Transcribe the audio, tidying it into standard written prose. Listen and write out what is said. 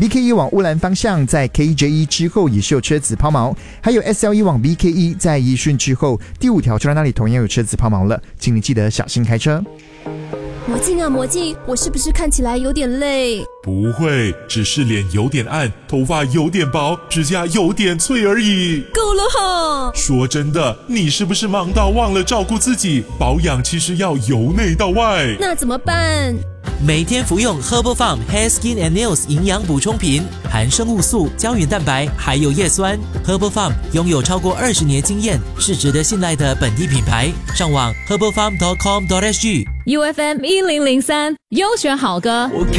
BKE 往乌兰方向在 KEJ1 之后也是有车子抛锚，还有 SL1 往 BKE 在宜顺之后第5条车道那里同样有车子抛锚了，请你记得小心开车。 魔镜啊魔镜，我是不是看起来有点累？ 不会，只是脸有点暗，头发有点薄，指甲有点脆而已。 够了哈！ 说真的，你是不是忙到忘了照顾自己？保养其实要由内到外。 那怎么办？ 每天服用 Herbal Farm Hair Skin and Nails 营养补充品，含生物素、胶原蛋白，还有叶酸。Herbal Farm 拥有超过20年经验，是值得信赖的本地品牌。上网 herbalfarm.com.sg。 UFM 1003优选好歌。